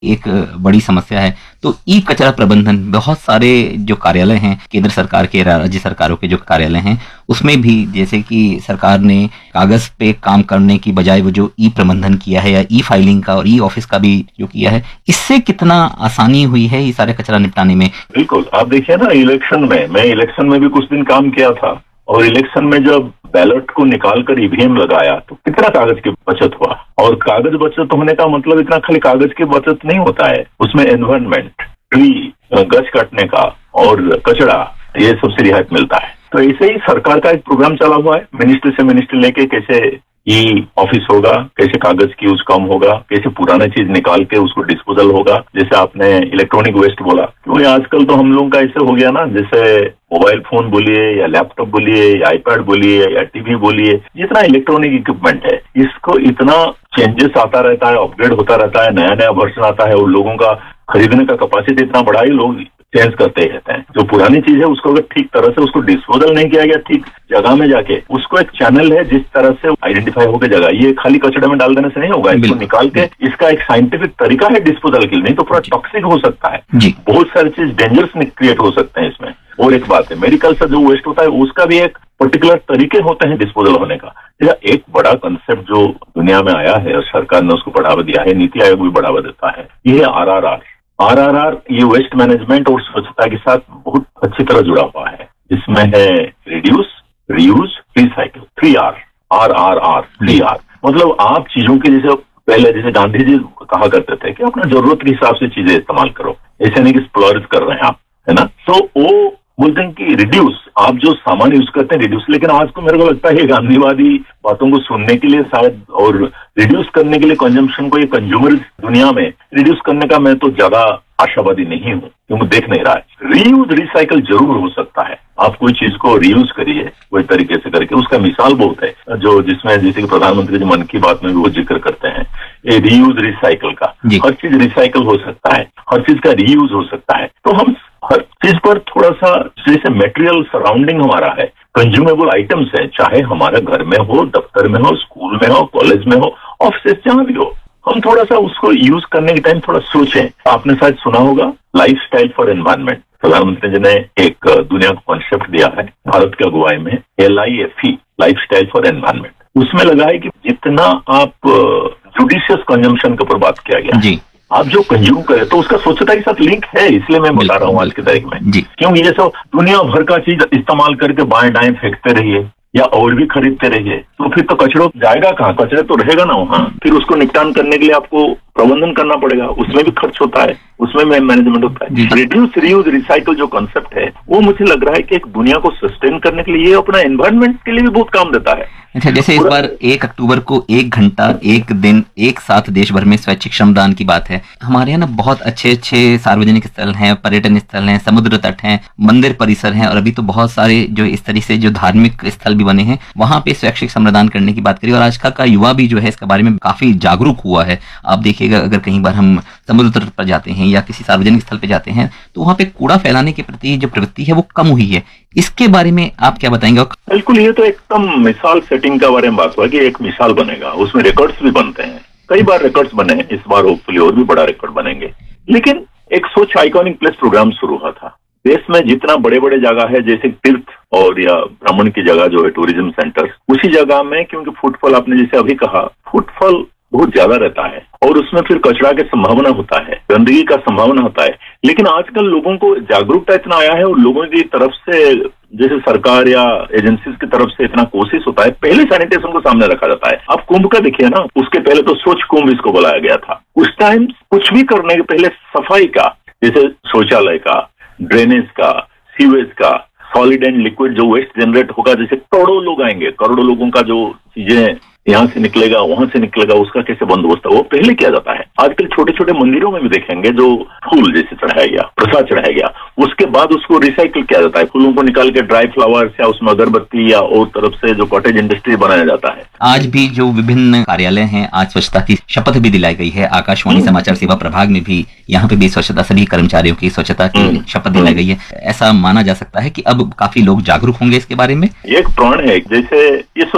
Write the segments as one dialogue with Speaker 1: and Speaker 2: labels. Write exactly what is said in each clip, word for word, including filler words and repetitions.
Speaker 1: एक बड़ी समस्या है। तो ई कचरा प्रबंधन, बहुत सारे जो कार्यालय हैं केंद्र सरकार के, राज्य सरकारों के जो कार्यालय हैं, उसमें भी जैसे कि सरकार ने कागज पे काम करने की बजाय वो जो ई प्रबंधन किया है या ई फाइलिंग का और ई ऑफिस का भी जो किया है, इससे कितना आसानी हुई है ये सारे कचरा निपटाने में।
Speaker 2: बिल्कुल, आप देखिए ना, इलेक्शन में मैं इलेक्शन में भी कुछ दिन काम किया था, और इलेक्शन में जब बैलेट को निकाल कर ईवीएम लगाया तो कितना कागज की बचत हुआ। और कागज बचत होने का मतलब इतना खाली कागज की बचत नहीं होता है, उसमें एनवायरनमेंट, ट्री, गछ काटने का और कचरा, ये सबसे रियायत मिलता है। तो ऐसे ही सरकार का एक प्रोग्राम चला हुआ है, मिनिस्ट्री से मिनिस्ट्री लेके कैसे ई ऑफिस होगा, कैसे कागज की यूज कम होगा, कैसे पुराना चीज निकाल के उसको डिस्पोजल होगा। जैसे आपने इलेक्ट्रॉनिक वेस्ट बोला, क्योंकि आजकल तो हम लोगों का ऐसे हो गया ना, जैसे मोबाइल फोन बोलिए या लैपटॉप बोलिए या आईपैड बोलिए या टीवी बोलिए, जितना इलेक्ट्रॉनिक इक्विपमेंट है, इसको इतना चेंजेस आता रहता है, अपग्रेड होता रहता है, नया नया वर्जन आता है, और लोगों का खरीदने का कैपेसिटी इतना बड़ा ही, लोग चेंज करते ही रहते हैं। जो पुरानी चीज है उसको अगर ठीक तरह से उसको डिस्पोजल नहीं किया गया ठीक जगह में जाके, उसको एक चैनल है जिस तरह से आइडेंटिफाई होकर जगह, ये खाली कचड़े में डाल देने से नहीं होगा, इसको निकाल के इसका एक साइंटिफिक तरीका है डिस्पोजल के लिए, नहीं तो पूरा टॉक्सिक हो सकता है, बहुत सारी चीज डेंजरस क्रिएट हो सकते हैं इसमें। और एक बात है, मेडिकल से जो वेस्ट होता है उसका भी एक पर्टिकुलर तरीके होते हैं डिस्पोजल होने का। एक बड़ा कंसेप्ट जो दुनिया में आया है और सरकार ने उसको बढ़ावा दिया है, नीति आयोग भी बढ़ावा देता है, ये है are are are. Are are are ये वेस्ट मैनेजमेंट और स्वच्छता के साथ बहुत अच्छी तरह जुड़ा हुआ है। इसमें है reduce, reuse, recycle, three are, are are are, three are. मतलब आप चीजों के, जैसे पहले जैसे गांधी जी कहा करते थे कि अपना जरूरत के हिसाब से चीजें इस्तेमाल करो, ऐसे नहीं कि स्प्लर्ज कर रहे हैं आप, है ना। तो वो बोलते हैं कि रिड्यूस, आप जो सामान यूज करते हैं रिड्यूस। लेकिन आज को मेरे को लगता है गांधीवादी बातों को सुनने के लिए शायद, और रिड्यूस करने के लिए कंजम्पशन को, ये कंज्यूमर दुनिया में रिड्यूस करने का मैं तो ज्यादा आशावादी नहीं हूँ, क्योंकि देख नहीं रहा है। रीयूज, रिसाइकल जरूर हो सकता है, आप कोई चीज को रीयूज करिए कोई तरीके से करके, उसका मिसाल बहुत है, जो जिसमें जैसे कि प्रधानमंत्री जी मन की बात में भी वो जिक्र करते हैं, ये रीयूज रिसाइकल का। हर चीज रिसाइकल हो सकता है, हर चीज का रीयूज हो सकता है। तो हम हर चीज पर थोड़ा सा, जैसे मेटेरियल सराउंडिंग हमारा है, कंज्यूमेबल आइटम्स है, चाहे हमारे घर में हो, दफ्तर में हो, स्कूल में हो, कॉलेज में हो, ऑफिस जहां भी हो, हम थोड़ा सा उसको यूज करने के टाइम थोड़ा सोचें। आपने शायद सुना होगा लाइफ स्टाइल फॉर एनवायरमेंट, प्रधानमंत्री जी ने एक दुनिया को कॉन्सेप्ट दिया है भारत की अगुवाई में, L I F E, life style for environment. उसमें लगा है कि जितना आप जुडिशियस कंजम्पशन के ऊपर बात किया गया जी, आप जो कंज्यूम करें तो उसका स्वच्छता के साथ लिंक है, इसलिए मैं बता रहा हूँ आज की तारीख में। क्योंकि ये सब दुनिया भर का चीज इस्तेमाल करके बाएं दाएं फेंकते रहिए या और भी खरीदते रहिए, तो फिर तो कचरा जाएगा कहाँ, कचरा तो रहेगा ना वहाँ। फिर उसको निपटान करने के लिए आपको प्रबंधन करना पड़ेगा, उसमें भी खर्च होता है, उसमें भी मैनेजमेंट होता है। रिड्यूस, रीयूज, रिसाइकल जो कंसेप्ट है, वो मुझे लग रहा है कि एक दुनिया को सस्टेन करने के लिए, ये अपना एनवायरनमेंट के लिए भी बहुत काम देता है।
Speaker 1: अच्छा, जैसे इस बार एक अक्टूबर को एक घंटा, एक दिन, एक साथ देश भर में स्वैच्छिक श्रमदान की बात है। हमारे यहाँ ना बहुत अच्छे अच्छे सार्वजनिक स्थल हैं, पर्यटन स्थल हैं, समुद्र तट हैं, मंदिर परिसर हैं, और अभी तो बहुत सारे जो इस तरह से जो धार्मिक स्थल भी बने हैं, वहां पे स्वैच्छिक श्रमदान करने की बात करिए। और आज का, का युवा भी जो है इसके बारे में काफी जागरूक हुआ है। आप देखिएगा, अगर कहीं बार हम समुद्र तट पर जाते हैं या किसी सार्वजनिक स्थल पे जाते हैं, तो वहां पे कूड़ा फैलाने के प्रति जो प्रवृत्ति है वो कम हुई है। इसके बारे में आप क्या बताएंगे?
Speaker 2: बिल्कुल, ये तो एकदम मिसाल सेटिंग का बारे में बात हुआ कि एक मिसाल बनेगा, उसमें रिकॉर्ड्स भी बनते हैं, कई बार रिकॉर्ड्स बने हैं, इस बार होपफुली और भी बड़ा रिकॉर्ड बनेंगे। लेकिन एक स्वच्छ आइकॉनिक प्लेस प्रोग्राम शुरू हुआ था। देश में जितना बड़े बड़े जगह है, जैसे तीर्थ और या भ्रमण की जगह जो है, टूरिज्म सेंटर, उसी जगह में, क्योंकि फुटफॉल आपने जैसे अभी कहा, फुटफॉल बहुत ज्यादा रहता है और उसमें फिर कचरा की संभावना होता है, गंदगी का संभावना होता है। लेकिन आजकल लोगों को जागरूकता इतना आया है और लोगों की तरफ से, जैसे सरकार या एजेंसीज की तरफ से इतना कोशिश होता है, पहले सैनिटेशन को सामने रखा जाता है। आप कुंभ का देखिए ना, उसके पहले तो स्वच्छ कुंभ इसको बुलाया गया था। उस टाइम कुछ भी करने के पहले सफाई का, जैसे शौचालय का, ड्रेनेज का, सीवेज का, सॉलिड एंड लिक्विड जो वेस्ट जनरेट होगा, जैसे करोड़ों लोग आएंगे, करोड़ों लोगों का जो चीजें यहाँ से निकलेगा, वहां से निकलेगा, उसका कैसे बंदोबस्त है, वो पहले किया जाता है। आजकल छोटे छोटे मंदिरों में भी देखेंगे, जो फूल जैसे चढ़ाया गया, प्रसाद चढ़ाया गया, उसके बाद उसको रिसाइकिल किया जाता है। फूलों को निकाल के ड्राई फ्लावर्स या उसमें अगरबत्ती या और तरफ से जो कॉटेज इंडस्ट्री बनाया जाता है।
Speaker 1: आज भी जो विभिन्न कार्यालय हैं, आज स्वच्छता की शपथ भी दिलाई गई है। आकाशवाणी समाचार सेवा प्रभाग में भी, यहाँ पे भी स्वच्छता, सभी कर्मचारियों की स्वच्छता की शपथ दिलाई गई है। ऐसा माना जा सकता है कि अब काफी लोग जागरूक होंगे इसके बारे में।
Speaker 2: एक प्रण है, जैसे ये स्वच्छता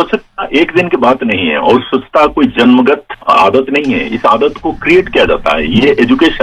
Speaker 2: एक दिन की बात नहीं है और स्वच्छता कोई जन्मगत आदत नहीं है, इस आदत को क्रिएट किया जाता है, ये एजुकेशन